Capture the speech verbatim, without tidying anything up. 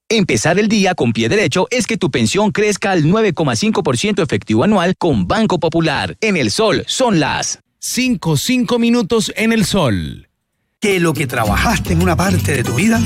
Empezar el día con pie derecho es que tu pensión crezca al nueve coma cinco por ciento efectivo anual con Banco Popular. En El Sol son las cinco, cinco minutos en El Sol. Que lo que trabajaste en una parte de tu vida